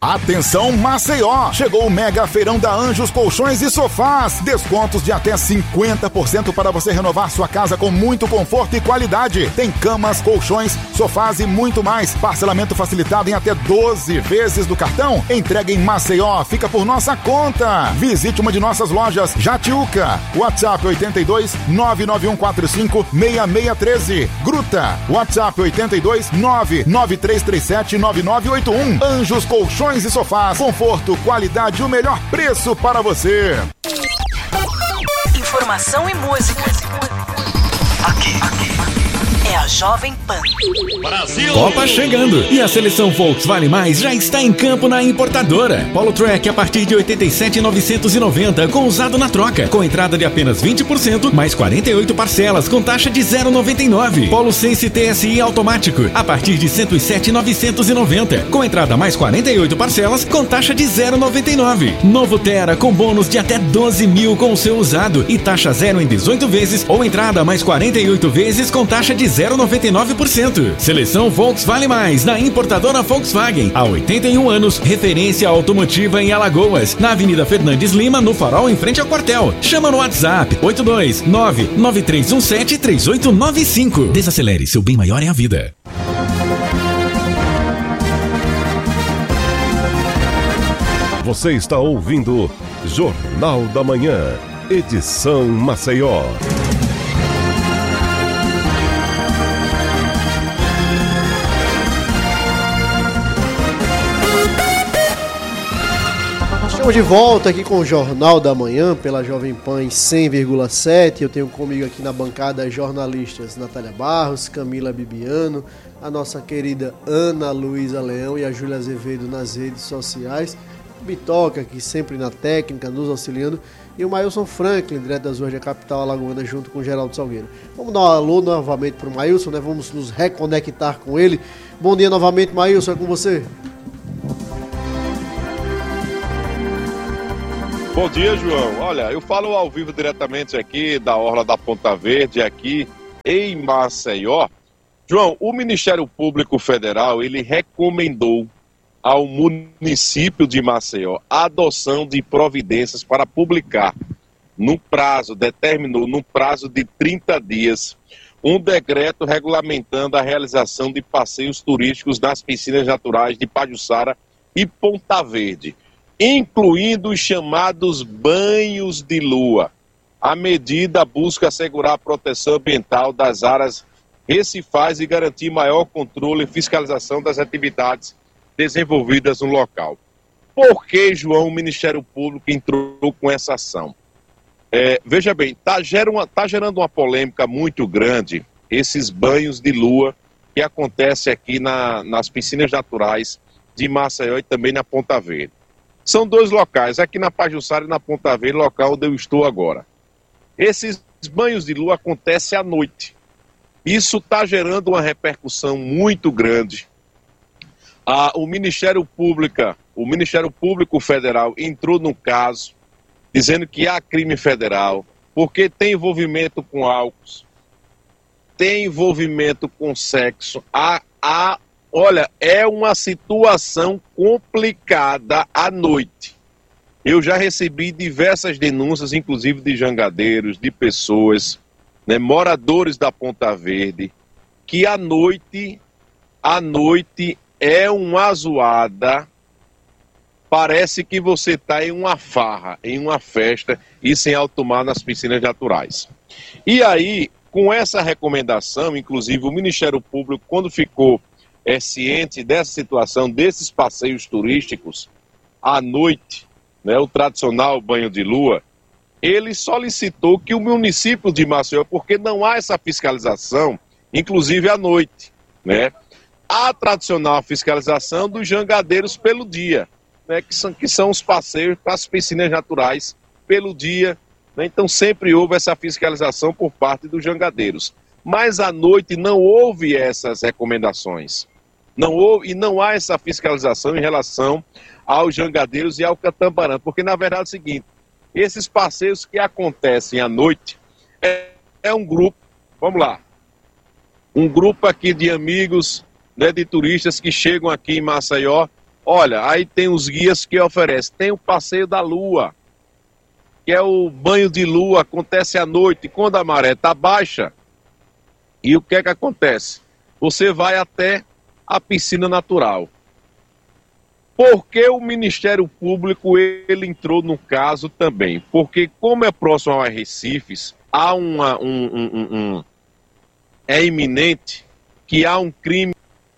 Atenção Maceió, chegou o mega feirão da Anjos Colchões e Sofás, descontos de até 50% para você renovar sua casa com muito conforto e qualidade. Tem camas, colchões, sofás e muito mais, parcelamento facilitado em até 12 vezes do cartão. Entrega em Maceió, fica por nossa conta. Visite uma de nossas lojas, Jatiuca, WhatsApp 82 99145 6613. Gruta, WhatsApp 82 99337 9981. Anjos Colchões e Sofás, conforto, qualidade e o melhor preço para você. Informação e música. Aqui. É a Jovem Pan. Brasil! Copa chegando e a seleção Volks Vale Mais já está em campo na importadora. Polo Track a partir de 87.990 com usado na troca, com entrada de apenas 20%, mais 48 parcelas com taxa de 0,99. Polo Sense TSI automático a partir de 107.990 com entrada mais 48 parcelas com taxa de 0,99. Novo Terra com bônus de até 12 mil com o seu usado e taxa zero em 18 vezes ou entrada mais 48 vezes com taxa de 0,99%. Seleção Volks Vale Mais na importadora Volkswagen. Há 81 anos, referência automotiva em Alagoas, na Avenida Fernandes Lima, no Farol, em frente ao quartel. Chama no WhatsApp 82993173895. Desacelere, seu bem maior é a vida. Você está ouvindo Jornal da Manhã, edição Maceió. Estamos de volta aqui com o Jornal da Manhã pela Jovem Pan em 100,7. Eu tenho comigo aqui na bancada as jornalistas Natália Barros, Camila Bibiano, a nossa querida Ana Luísa Leão e a Júlia Azevedo nas redes sociais. O Bitoca aqui sempre na técnica, nos auxiliando. E o Mailson Franklin, direto das ruas da capital alagoana, junto com o Geraldo Salgueiro. Vamos dar um alô novamente para o Mailson, né? Vamos nos reconectar com ele. Bom dia novamente, Mailson, é com você. Bom dia, João. Olha, eu falo ao vivo diretamente aqui da Orla da Ponta Verde, aqui em Maceió. João, o Ministério Público Federal, ele recomendou ao município de Maceió a adoção de providências para publicar, determinou no prazo de 30 dias, um decreto regulamentando a realização de passeios turísticos nas piscinas naturais de Pajuçara e Ponta Verde, incluindo os chamados banhos de lua. A medida busca assegurar a proteção ambiental das áreas recifais e garantir maior controle e fiscalização das atividades desenvolvidas no local. Por que, João, o Ministério Público entrou com essa ação? Veja bem, está gerando uma polêmica muito grande esses banhos de lua que acontecem aqui nas piscinas naturais de Maceió e também na Ponta Verde. São dois locais, aqui na Pajuçara e na Ponta Verde, local onde eu estou agora. Esses banhos de lua acontecem à noite. Isso está gerando uma repercussão muito grande. O Ministério Público Federal entrou no caso, dizendo que há crime federal, porque tem envolvimento com álcool, tem envolvimento com sexo, Olha, é uma situação complicada à noite. Eu já recebi diversas denúncias, inclusive de jangadeiros, de pessoas, moradores da Ponta Verde, que à noite é uma zoada. Parece que você está em uma farra, em uma festa e sem alto mar nas piscinas naturais. E aí, com essa recomendação, inclusive o Ministério Público, quando ficou ciente dessa situação, desses passeios turísticos à noite, o tradicional banho de lua, ele solicitou que o município de Maceió, porque não há essa fiscalização, inclusive à noite, a tradicional fiscalização dos jangadeiros pelo dia, que são os passeios para as piscinas naturais pelo dia, então sempre houve essa fiscalização por parte dos jangadeiros. Mas à noite não houve essas recomendações. Não há essa fiscalização em relação aos jangadeiros e ao catamarã, porque na verdade é o seguinte, esses passeios que acontecem à noite é um grupo, vamos lá, um grupo aqui de amigos, de turistas que chegam aqui em Maceió Olha, aí tem os guias que oferecem. Tem o passeio da lua, que é o banho de lua, acontece à noite, quando a maré está baixa. E o que é que acontece? Você vai até a piscina natural. Por que o Ministério Público ele entrou no caso também? Porque como é próximo ao Arrecifes, há é iminente que há um crime.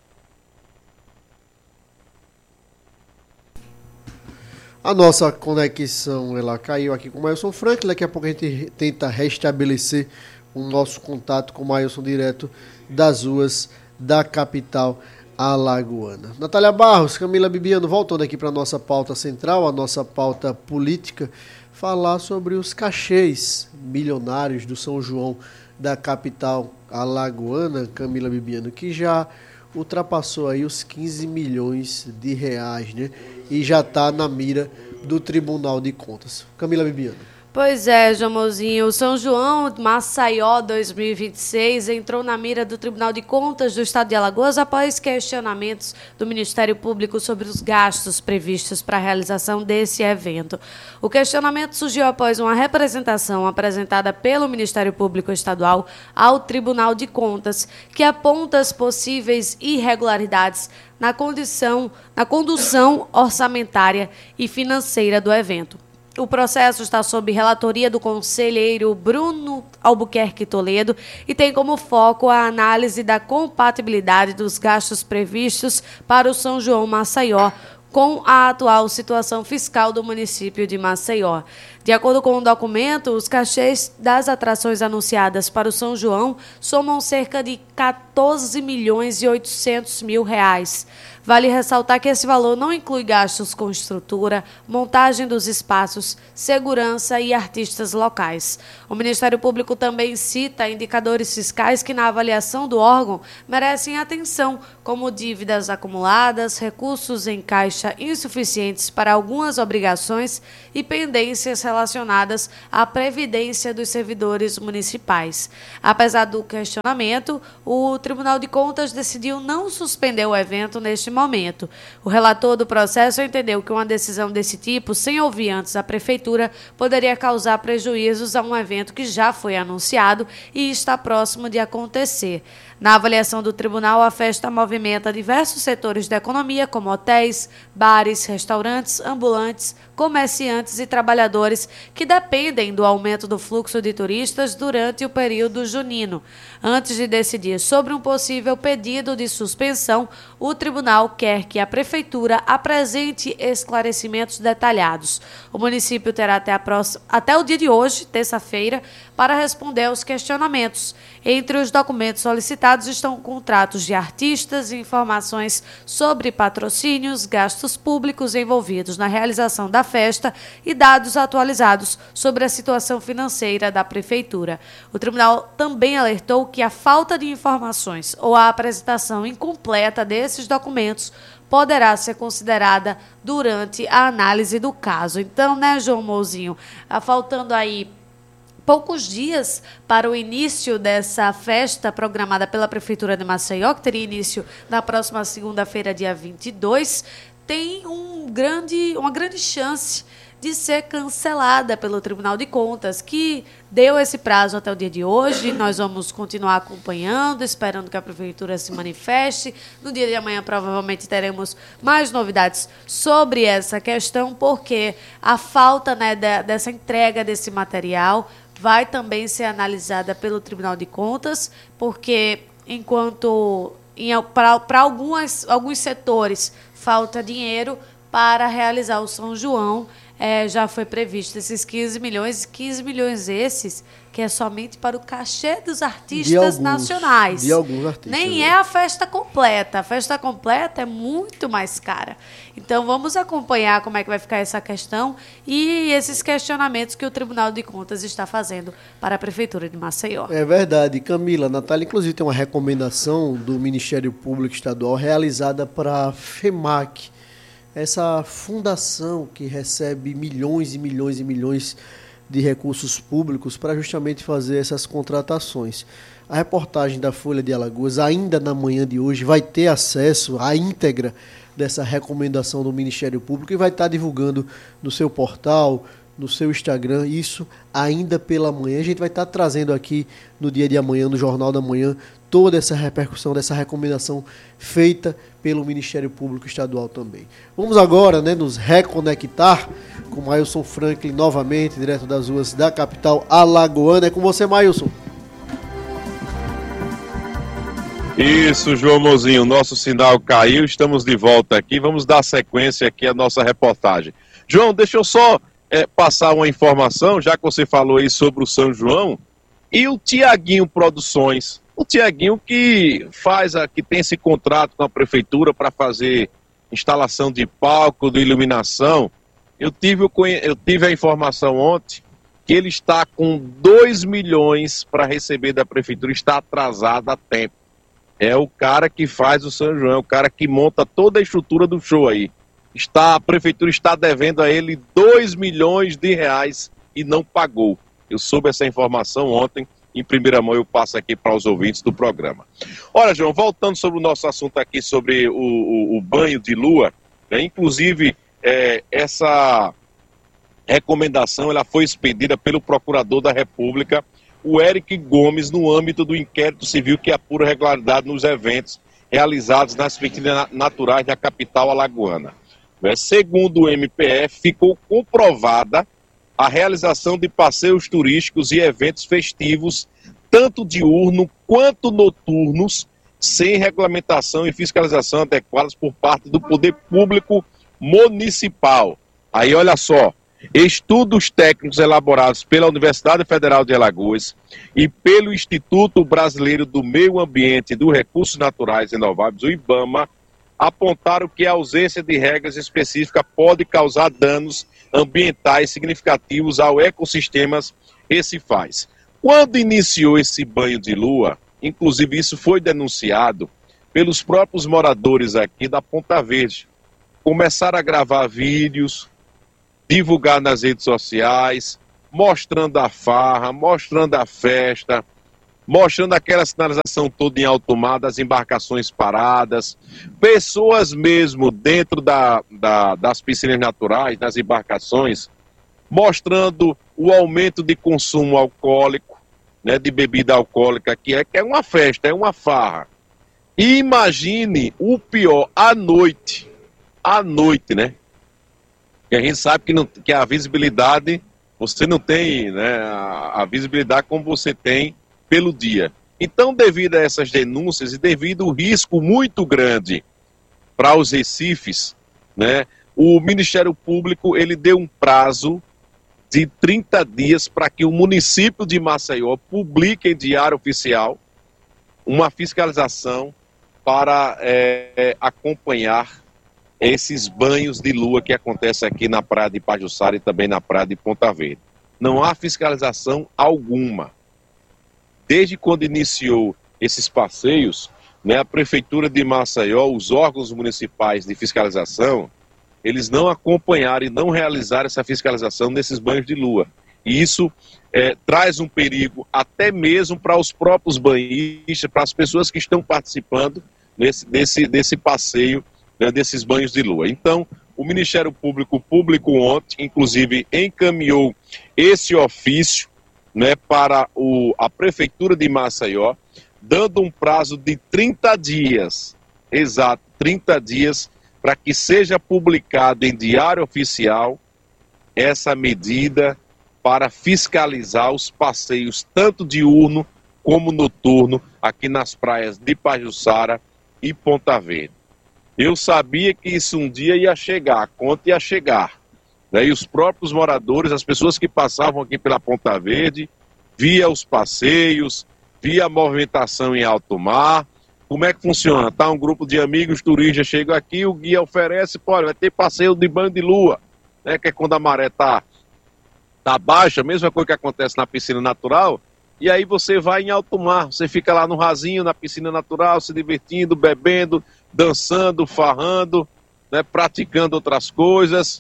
A nossa conexão ela caiu aqui com o Mailson Frank. Daqui a pouco a gente tenta restabelecer o nosso contato com o Mailson direto das ruas da capital alagoana. Natália Barros, Camila Bibiano, voltando aqui para a nossa pauta central, a nossa pauta política, falar sobre os cachês milionários do São João da capital alagoana, Camila Bibiano, que já ultrapassou aí os 15 milhões de reais, né? E já está na mira do Tribunal de Contas. Camila Bibiano. Pois é, Jamozinho, o São João Maceió 2026 entrou na mira do Tribunal de Contas do Estado de Alagoas após questionamentos do Ministério Público sobre os gastos previstos para a realização desse evento. O questionamento surgiu após uma representação apresentada pelo Ministério Público Estadual ao Tribunal de Contas, que aponta as possíveis irregularidades na condução orçamentária e financeira do evento. O processo está sob relatoria do conselheiro Bruno Albuquerque Toledo e tem como foco a análise da compatibilidade dos gastos previstos para o São João Maceió com a atual situação fiscal do município de Maceió. De acordo com o documento, os cachês das atrações anunciadas para o São João somam cerca de 14 milhões e 800 mil reais. Vale ressaltar que esse valor não inclui gastos com estrutura, montagem dos espaços, segurança e artistas locais. O Ministério Público também cita indicadores fiscais que, na avaliação do órgão, merecem atenção, como dívidas acumuladas, recursos em caixa insuficientes para algumas obrigações e pendências relacionadas à previdência dos servidores municipais. Apesar do questionamento, o Tribunal de Contas decidiu não suspender o evento neste momento. O relator do processo entendeu que uma decisão desse tipo, sem ouvir antes a Prefeitura, poderia causar prejuízos a um evento que já foi anunciado e está próximo de acontecer. Na avaliação do tribunal, a festa movimenta diversos setores da economia, como hotéis, bares, restaurantes, ambulantes, comerciantes e trabalhadores que dependem do aumento do fluxo de turistas durante o período junino. Antes de decidir sobre um possível pedido de suspensão, o tribunal quer que a Prefeitura apresente esclarecimentos detalhados. O município terá até o dia de hoje, terça-feira, para responder aos questionamentos. Entre os documentos solicitados estão contratos de artistas, informações sobre patrocínios, gastos públicos envolvidos na realização da festa e dados atualizados sobre a situação financeira da Prefeitura. O tribunal também alertou que a falta de informações ou a apresentação incompleta desses documentos poderá ser considerada durante a análise do caso. Então, né, João Mouzinho, faltando aí poucos dias para o início dessa festa programada pela Prefeitura de Maceió, que teria início na próxima segunda-feira, dia 22, tem uma grande chance de ser cancelada pelo Tribunal de Contas, que deu esse prazo até o dia de hoje. Nós vamos continuar acompanhando, esperando que a Prefeitura se manifeste. No dia de amanhã, provavelmente, teremos mais novidades sobre essa questão, porque a falta, né, dessa entrega desse material vai também ser analisada pelo Tribunal de Contas, porque enquanto para alguns setores falta dinheiro para realizar o São João, já foi previsto esses 15 milhões esses, que é somente para o cachê dos artistas nacionais. De alguns artistas. Nem é a festa completa. A festa completa é muito mais cara. Então, vamos acompanhar como é que vai ficar essa questão e esses questionamentos que o Tribunal de Contas está fazendo para a Prefeitura de Maceió. É verdade. Camila, Natália, inclusive tem uma recomendação do Ministério Público Estadual realizada para a FEMAC, essa fundação que recebe milhões e milhões e milhões de recursos públicos para justamente fazer essas contratações. A reportagem da Folha de Alagoas, ainda na manhã de hoje, vai ter acesso à íntegra dessa recomendação do Ministério Público e vai estar divulgando no seu portal, no seu Instagram, isso ainda pela manhã. A gente vai estar trazendo aqui no dia de amanhã, no Jornal da Manhã, toda essa repercussão dessa recomendação feita pelo Ministério Público Estadual também. Vamos agora, nos reconectar com Mailson Franklin novamente, direto das ruas da capital alagoana. É com você, Mailson. Isso, João Mozinho, nosso sinal caiu, estamos de volta aqui, vamos dar sequência aqui à nossa reportagem. João, deixa eu só passar uma informação, já que você falou aí sobre o São João, e o Tiaguinho Produções, o Tiaguinho que tem esse contrato com a prefeitura para fazer instalação de palco, de iluminação. Eu tive a informação ontem que ele está com 2 milhões para receber da prefeitura, está atrasado há tempo. É o cara que faz o São João, é o cara que monta toda a estrutura do show aí. A prefeitura está devendo a ele 2 milhões de reais e não pagou. Eu soube essa informação ontem, em primeira mão eu passo aqui para os ouvintes do programa. Olha, João, voltando sobre o nosso assunto aqui sobre o banho de lua, inclusive essa recomendação ela foi expedida pelo Procurador da República, o Eric Gomes, no âmbito do inquérito civil que apura regularidade nos eventos realizados nas piscinas naturais da capital alagoana. Segundo o MPF, ficou comprovada a realização de passeios turísticos e eventos festivos, tanto diurno quanto noturnos, sem regulamentação e fiscalização adequadas por parte do poder público municipal. Aí, olha só, estudos técnicos elaborados pela Universidade Federal de Alagoas e pelo Instituto Brasileiro do Meio Ambiente e dos Recursos Naturais Renováveis, o IBAMA, apontaram que a ausência de regras específicas pode causar danos ambientais significativos ao ecossistemas recifais. Quando iniciou esse banho de lua, inclusive isso foi denunciado pelos próprios moradores aqui da Ponta Verde, começaram a gravar vídeos, divulgar nas redes sociais, mostrando a farra, mostrando a festa, mostrando aquela sinalização toda em alto mar, das embarcações paradas, pessoas mesmo dentro das piscinas naturais, das embarcações, mostrando o aumento de consumo alcoólico, de bebida alcoólica, que é uma festa, é uma farra. E imagine o pior, à noite, que a gente sabe que a visibilidade, você não tem a visibilidade como você tem pelo dia. Então, devido a essas denúncias e devido ao risco muito grande para os recifes, o Ministério Público ele deu um prazo de 30 dias para que o município de Maceió publique em Diário Oficial uma fiscalização para acompanhar esses banhos de lua que acontecem aqui na praia de Pajuçara e também na praia de Ponta Verde. Não há fiscalização alguma. Desde quando iniciou esses passeios, a Prefeitura de Maceió, os órgãos municipais de fiscalização, eles não acompanharam e não realizaram essa fiscalização nesses banhos de lua. E isso traz um perigo até mesmo para os próprios banhistas, para as pessoas que estão participando desse passeio, desses banhos de lua. Então, o Ministério Público publicou ontem, inclusive encaminhou esse ofício para a Prefeitura de Maceió, dando um prazo de 30 dias, exato, 30 dias, para que seja publicado em Diário Oficial essa medida para fiscalizar os passeios, tanto diurno como noturno, aqui nas praias de Pajuçara e Ponta Verde. Eu sabia que isso um dia ia chegar, a conta ia chegar. E os próprios moradores, as pessoas que passavam aqui pela Ponta Verde, via os passeios, via a movimentação em alto mar. Como é que funciona? Tá um grupo de amigos turistas, chega aqui, o guia oferece, vai ter passeio de banho de lua, que é quando a maré tá baixa, a mesma coisa que acontece na piscina natural, e aí você vai em alto mar, você fica lá no rasinho, na piscina natural, se divertindo, bebendo, dançando, farrando, praticando outras coisas,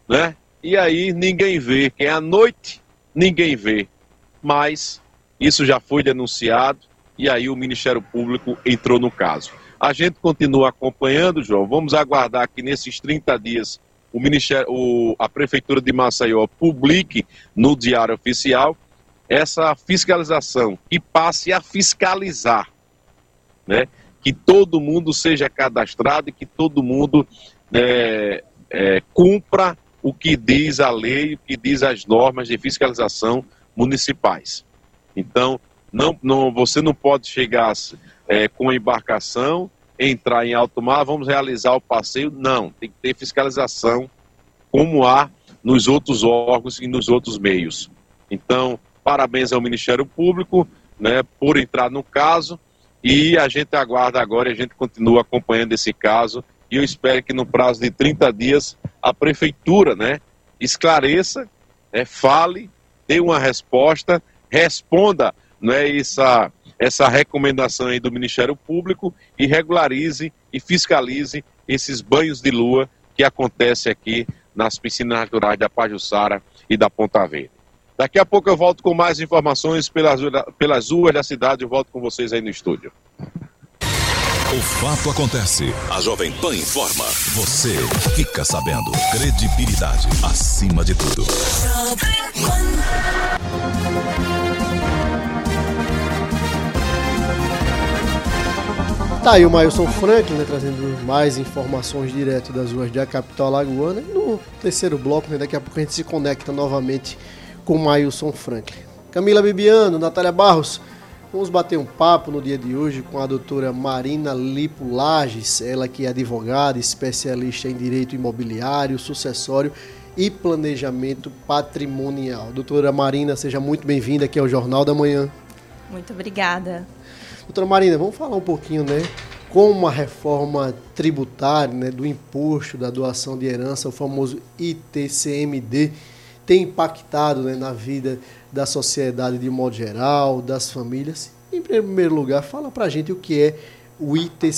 e aí ninguém vê, que é à noite, ninguém vê, mas isso já foi denunciado, e aí o Ministério Público entrou no caso. A gente continua acompanhando, João. Vamos aguardar que nesses 30 dias a Prefeitura de Maceió publique no Diário Oficial essa fiscalização e passe a fiscalizar, né? Que todo mundo seja cadastrado e que todo mundo cumpra o que diz a lei, o que diz as normas de fiscalização municipais. Então, você não pode chegar com a embarcação, entrar em alto mar, vamos realizar o passeio. Não, tem que ter fiscalização como há nos outros órgãos e nos outros meios. Então, parabéns ao Ministério Público, né, por entrar no caso, e a gente aguarda agora e a gente continua acompanhando esse caso, e eu espero que no prazo de 30 dias a Prefeitura, né, esclareça, fale, dê uma resposta, responda, né, essa recomendação aí do Ministério Público e regularize e fiscalize esses banhos de lua que acontecem aqui nas piscinas naturais da Pajuçara e da Ponta Verde. Daqui a pouco eu volto com mais informações pelas ruas da cidade, eu volto com vocês aí no estúdio. O fato acontece, a Jovem Pan informa, você fica sabendo. Credibilidade acima de tudo. Tá aí o Mailson Franklin, né, trazendo mais informações direto das ruas da capital alagoana. E no terceiro bloco, né, daqui a pouco a gente se conecta novamente com o Mailson Franklin. Camila Bibiano, Natália Barros, vamos bater um papo no dia de hoje com a doutora Marina Lipo Lages, ela que é advogada, especialista em direito imobiliário, sucessório e planejamento patrimonial. Doutora Marina, seja muito bem-vinda aqui ao Jornal da Manhã. Muito obrigada. Doutora Marina, vamos falar um pouquinho, né, como a reforma tributária, né, do imposto da doação de herança, o famoso ITCMD, tem impactado, né, na vida da sociedade de modo geral, das famílias. Em primeiro lugar, fala pra gente o que é o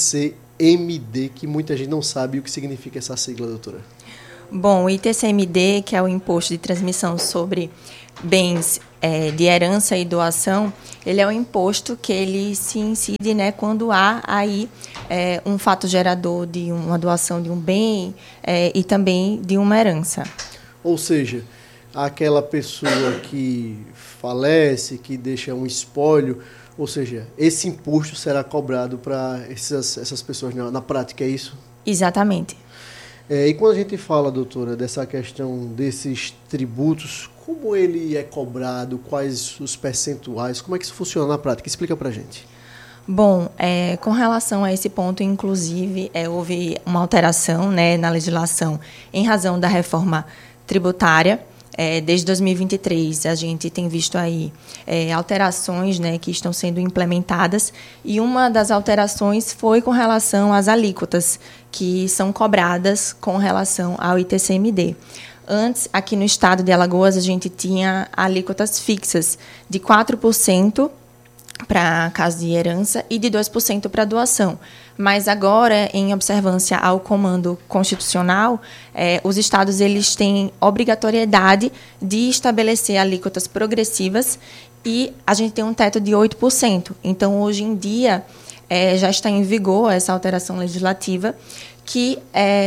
ITCMD, que muita gente não sabe o que significa essa sigla, doutora. Bom, o ITCMD, que é o Imposto de Transmissão sobre Bens de Herança e Doação, ele é um imposto que ele se incide, né, quando há aí um fato gerador de uma doação de um bem e também de uma herança. Ou seja, aquela pessoa que falece, que deixa um espólio, ou seja, esse imposto será cobrado para essas pessoas na prática, é isso? Exatamente. E quando a gente fala, doutora, dessa questão desses tributos, como ele é cobrado, quais os percentuais, como é que isso funciona na prática? Explica para a gente. Bom, com relação a esse ponto, inclusive, houve uma alteração, né, na legislação em razão da reforma tributária. Desde 2023, a gente tem visto aí alterações, né, que estão sendo implementadas, e uma das alterações foi com relação às alíquotas que são cobradas com relação ao ITCMD. Antes, aqui no estado de Alagoas, a gente tinha alíquotas fixas de 4% para caso de herança e de 2% para doação. Mas agora, em observância ao comando constitucional, os estados eles têm obrigatoriedade de estabelecer alíquotas progressivas e a gente tem um teto de 8%. Então, hoje em dia, já está em vigor essa alteração legislativa que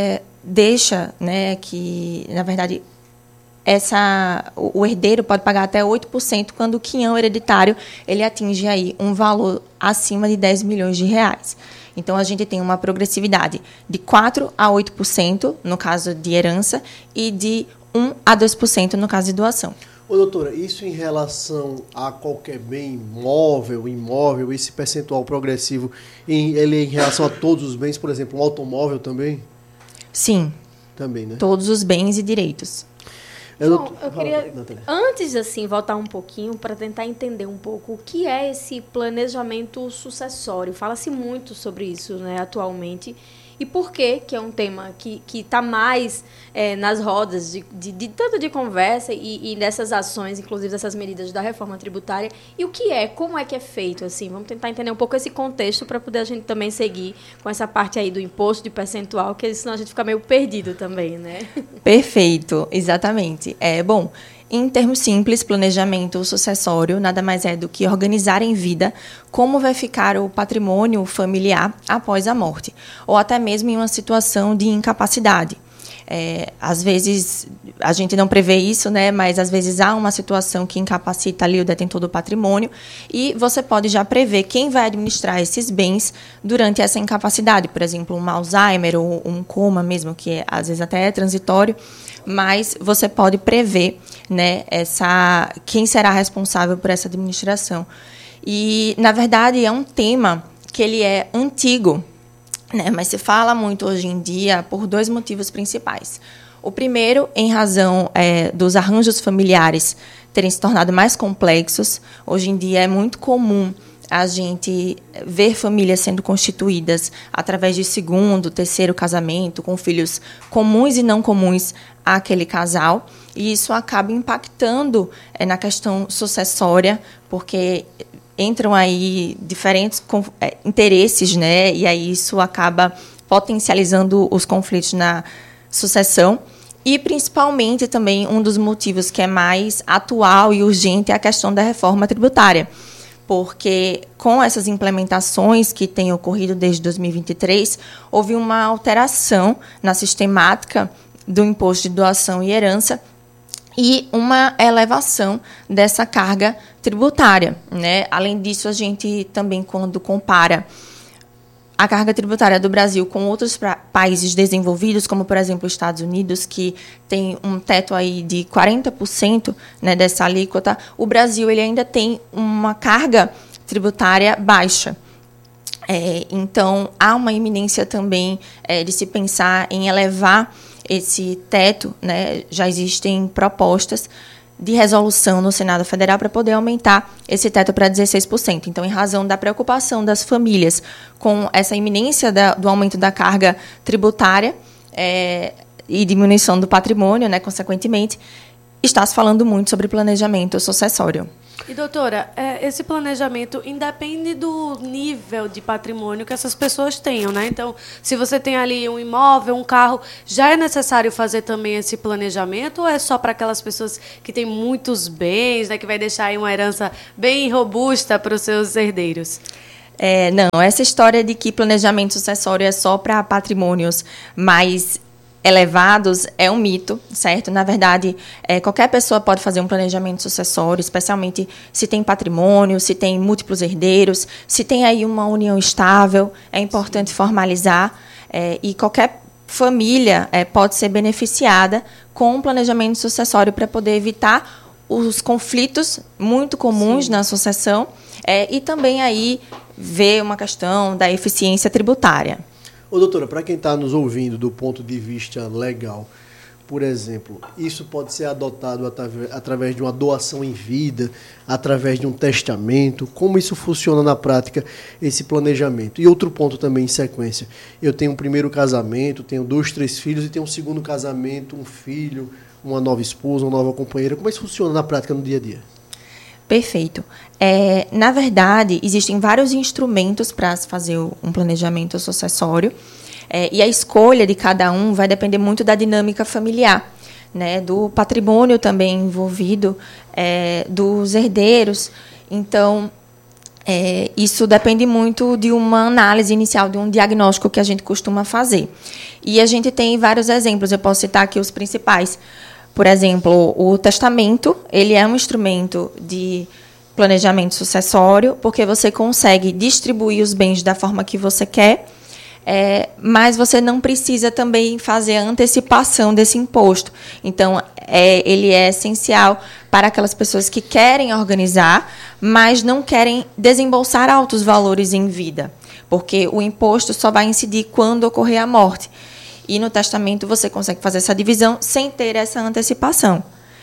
deixa, né, que, na verdade, o herdeiro pode pagar até 8% quando o quinhão hereditário ele atinge aí um valor acima de 10 milhões de reais. Então, a gente tem uma progressividade de 4% a 8% no caso de herança e de 1% a 2% no caso de doação. Ô, doutora, isso em relação a qualquer bem imóvel, esse percentual progressivo, ele é em relação a todos os bens, por exemplo, um automóvel também? Sim. Também, né? Todos os bens e direitos. Bom, eu queria, antes, assim, voltar um pouquinho para tentar entender um pouco o que é esse planejamento sucessório. Fala-se muito sobre isso, né, atualmente. E por que é um tema que está mais nas rodas de tanto de conversa e dessas ações, inclusive dessas medidas da reforma tributária. E o que como é que é feito? Assim, vamos tentar entender um pouco esse contexto para poder a gente também seguir com essa parte aí do imposto de percentual, que senão a gente fica meio perdido também, né? Perfeito, exatamente. Bom, Em termos simples, planejamento sucessório nada mais é do que organizar em vida como vai ficar o patrimônio familiar após a morte, ou até mesmo em uma situação de incapacidade. Às vezes, a gente não prevê isso, né? Mas às vezes há uma situação que incapacita ali o detentor do patrimônio e você pode já prever quem vai administrar esses bens durante essa incapacidade. Por exemplo, um Alzheimer ou um coma mesmo, que às vezes até é transitório, mas você pode prever, né, quem será responsável por essa administração. E, na verdade, é um tema que ele é antigo, né, mas se fala muito hoje em dia por 2 motivos principais. O primeiro, em razão dos arranjos familiares terem se tornado mais complexos. Hoje em dia é muito comum a gente ver famílias sendo constituídas através de 2º, 3º casamento, com filhos comuns e não comuns àquele casal. E isso acaba impactando na questão sucessória, porque entram aí diferentes interesses, né? E aí isso acaba potencializando os conflitos na sucessão. E, principalmente, também um dos motivos que é mais atual e urgente é a questão da reforma tributária. Porque, com essas implementações que têm ocorrido desde 2023, houve uma alteração na sistemática do imposto de doação e herança e uma elevação dessa carga tributária, né? Além disso, a gente também, quando compara a carga tributária do Brasil com outros países desenvolvidos, como, por exemplo, os Estados Unidos, que tem um teto aí de 40%, né, dessa alíquota, o Brasil ele ainda tem uma carga tributária baixa. Então, há uma iminência também de se pensar em elevar esse teto, né? Já existem propostas de resolução no Senado Federal para poder aumentar esse teto para 16%. Então, em razão da preocupação das famílias com essa iminência do aumento da carga tributária e diminuição do patrimônio, né, consequentemente, está se falando muito sobre planejamento sucessório. E, doutora, esse planejamento independe do nível de patrimônio que essas pessoas tenham, né? Então, se você tem ali um imóvel, um carro, já é necessário fazer também esse planejamento ou é só para aquelas pessoas que têm muitos bens, né, que vai deixar aí uma herança bem robusta para os seus herdeiros? Não, essa história de que planejamento sucessório é só para patrimônios mais elevados é um mito, certo? Na verdade, qualquer pessoa pode fazer um planejamento sucessório, especialmente se tem patrimônio, se tem múltiplos herdeiros, se tem aí uma união estável, é importante formalizar, e qualquer família pode ser beneficiada com um planejamento sucessório para poder evitar os conflitos muito comuns na sucessão e também aí ver uma questão da eficiência tributária. Ô, doutora, para quem está nos ouvindo do ponto de vista legal, por exemplo, isso pode ser adotado através de uma doação em vida, através de um testamento? Como isso funciona na prática, esse planejamento? E outro ponto também em sequência. Eu tenho um primeiro casamento, tenho 2, 3 filhos e tenho um segundo casamento, um filho, uma nova esposa, uma nova companheira. Como isso funciona na prática, no dia a dia? Perfeito. Na verdade, existem vários instrumentos para se fazer um planejamento sucessório, e a escolha de cada um vai depender muito da dinâmica familiar, né, do patrimônio também envolvido, dos herdeiros. Então, isso depende muito de uma análise inicial, de um diagnóstico que a gente costuma fazer. E a gente tem vários exemplos, eu posso citar aqui os principais. Por exemplo, o testamento, ele é um instrumento de planejamento sucessório, porque você consegue distribuir os bens da forma que você quer, mas você não precisa também fazer a antecipação desse imposto. Então, ele é essencial para aquelas pessoas que querem organizar, mas não querem desembolsar altos valores em vida, porque o imposto só vai incidir quando ocorrer a morte. E no testamento você consegue fazer essa divisão sem ter essa antecipação.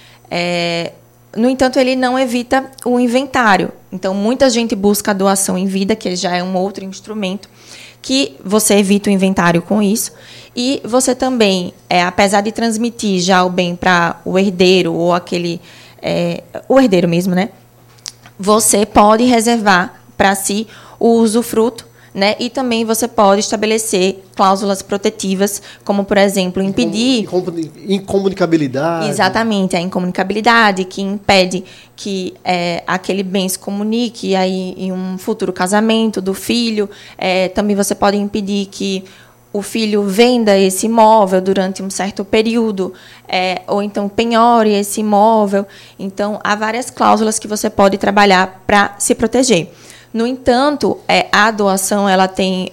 No entanto, ele não evita o inventário. Então, muita gente busca a doação em vida, que já é um outro instrumento, que você evita o inventário com isso. E você também, apesar de transmitir já o bem para o herdeiro, ou o herdeiro mesmo, né? Você pode reservar para si o usufruto né? E também você pode estabelecer cláusulas protetivas, como, por exemplo, impedir... Incomunicabilidade. Exatamente, a incomunicabilidade, que impede que aquele bem se comunique aí em um futuro casamento do filho. Também você pode impedir que o filho venda esse imóvel durante um certo período, ou então penhore esse imóvel. Então, há várias cláusulas que você pode trabalhar para se proteger. No entanto, a doação ela tem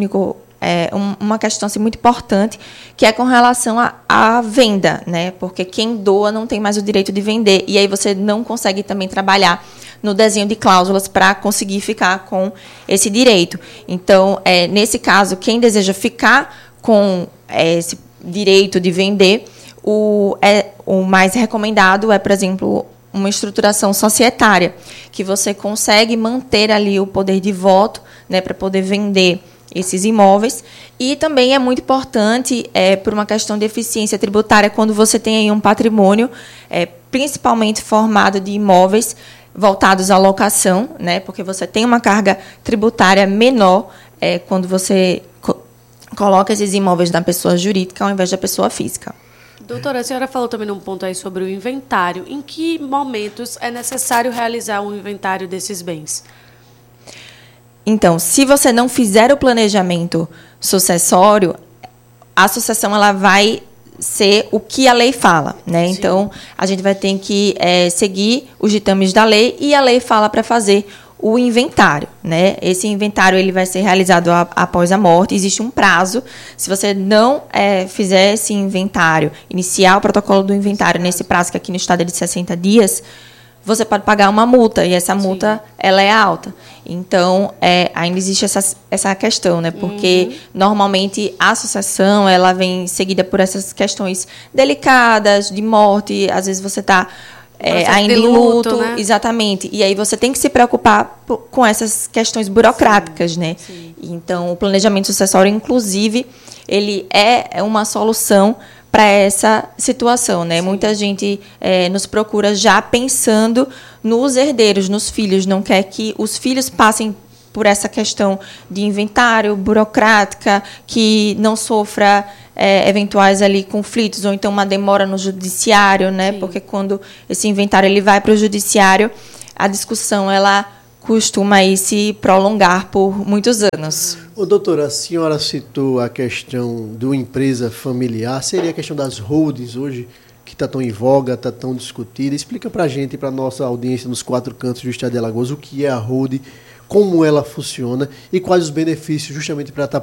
uma questão assim, muito importante, que é com relação à venda, né? Porque quem doa não tem mais o direito de vender, e aí você não consegue também trabalhar no desenho de cláusulas para conseguir ficar com esse direito. Então, nesse caso, quem deseja ficar com esse direito de vender, o mais recomendado é, por exemplo, uma estruturação societária, que você consegue manter ali o poder de voto, né, para poder vender esses imóveis. E também é muito importante, por uma questão de eficiência tributária, quando você tem aí um patrimônio, principalmente formado de imóveis voltados à locação, né, porque você tem uma carga tributária menor quando você coloca esses imóveis na pessoa jurídica ao invés da pessoa física. Doutora, a senhora falou também num ponto aí sobre o inventário. Em que momentos é necessário realizar um inventário desses bens? Então, se você não fizer o planejamento sucessório, a sucessão ela vai ser o que a lei fala, né? Sim. Então, a gente vai ter que seguir os ditames da lei, e a lei fala para fazer o inventário, né? Esse inventário ele vai ser realizado após a morte. Existe um prazo. Se você não fizer esse inventário, iniciar o protocolo do inventário nesse prazo, que aqui no estado é de 60 dias, você pode pagar uma multa, e essa multa ela é alta. Então, ainda existe essa questão, né? Porque, normalmente, a sucessão ela vem seguida por essas questões delicadas, de morte. Às vezes você está ainda em luto, né? Exatamente. E aí você tem que se preocupar com essas questões burocráticas, né? Sim. Então, o planejamento sucessório, inclusive, ele é uma solução para essa situação, né? Sim. Muita gente nos procura já pensando nos herdeiros, nos filhos, não quer que os filhos passem por essa questão de inventário burocrática, que não sofra eventuais ali conflitos, ou então uma demora no judiciário, né? Sim. Porque quando esse inventário ele vai para o judiciário, a discussão ela costuma aí se prolongar por muitos anos. Ô, doutora, a senhora citou a questão do empresa familiar, seria a questão das holdings hoje, que está tão em voga, está tão discutida. Explica para a gente, para a nossa audiência nos 4 cantos do estado de Alagoas, o que é a holding, como ela funciona e quais os benefícios justamente para estar